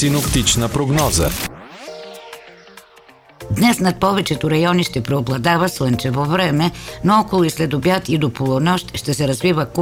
Синоптична прогноза. Днес над повечето райони ще преобладава слънчево време, но около и след обяд и до полунощ ще се развива